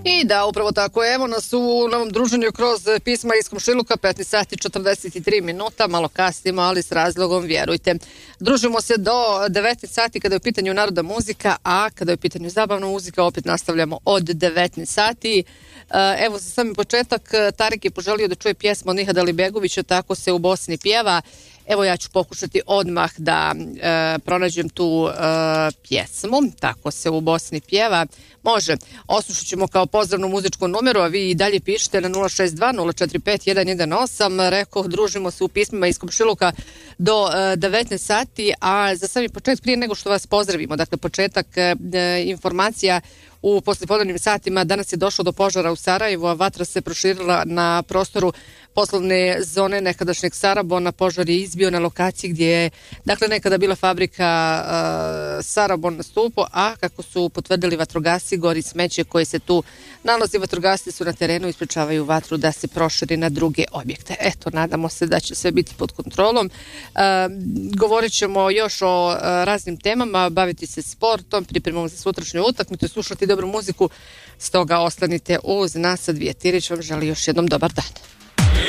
I da, upravo tako, evo nas u novom druženju kroz pisma iz komšiluka, 15 sati 43 minuta, malo kasnimo, ali s razlogom, vjerujte. Družimo se do 19 sati kada je u pitanju narodna muzika, a kada je u pitanju zabavna muzika, opet nastavljamo od 19 sati. Evo, za sami početak, Tarik je poželio da čuje pjesmu od Nihada Alibegovića, Tako se u Bosni pjeva. Evo, ja ću pokušati odmah da pronađem tu pjesmu, Tako se u Bosni pjeva. Može, oslušat ćemo kao pozdravnu muzičku numeru, a vi i dalje pišite na 062 045 118. Rekoh, družimo se u pismima iz komšiluka do 19 sati, a za sami početak, prije nego što vas pozdravimo, dakle početak informacija u poslijepodnevnim satima. Danas je došlo do požara u Sarajevu, a vatra se proširila na prostoru poslovne zone nekadašnjeg Sarabona. Požar je izbio na lokaciji gdje je nekada bila fabrika Sarabon na Stupu, a kako su potvrdili vatrogasci, gori smeće koje se tu nalazi. Vatrogasci su na terenu i sprečavaju vatru da se proširi na druge objekte. Eto, nadamo se da će sve biti pod kontrolom. Govorit ćemo još o raznim temama, baviti se sportom, pripremom za sutrašnju utakmicu, slušati dobru muziku. Stoga ostanite uz nas. Dvije Tirić vam želi još jednom dobar dan.